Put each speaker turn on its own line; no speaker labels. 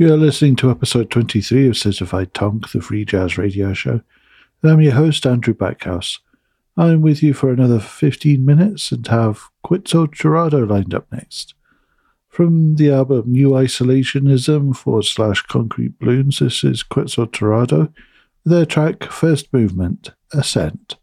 You're listening to episode 23 of Certified Tonk, the free jazz radio show. And I'm your host, Andrew Backhouse. I'm with you for another 15 minutes and have Quetzalcoatl lined up next. From the album New Isolationism / Concrete Balloons, this is Quetzalcoatl with their track First Movement, Ascent.